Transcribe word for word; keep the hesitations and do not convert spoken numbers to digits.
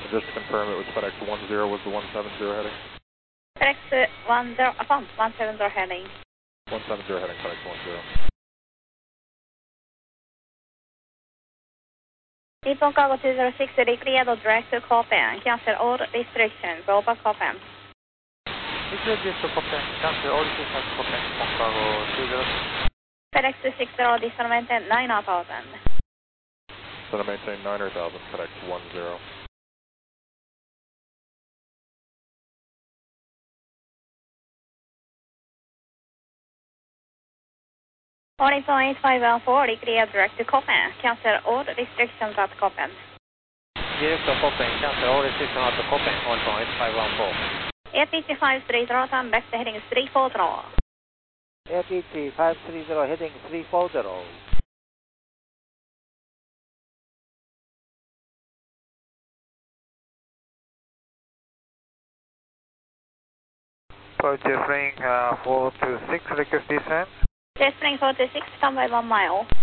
Just to confirm, it was FedEx one zero was the one seven zero heading? FedEx one zero, affirm, one seven zero heading. one seven zero heading, FedEx one zero. Nippon Cargo two zero six, declared direct to Copen. Cancel all restrictions. Over Copen. Declared direct to Copen. Cancel all restrictions. Copen. Nippon Cargo two zero six. FedEx two six zero, descend maintain nine thousand. Descend maintain nine thousand, FedEx one zero. Morning phone eight five one four, declared direct to Copen. Cancel all restrictions at Copen. Direct to Copen. Cancel all restrictions at Copen. Morning phone eight five one four. A P T five three zero, turn left heading three four zero. A P T five three zero heading three four zero. Approach Jetspring uh, four two six, request descent. Jetspring four two six, come by one mile.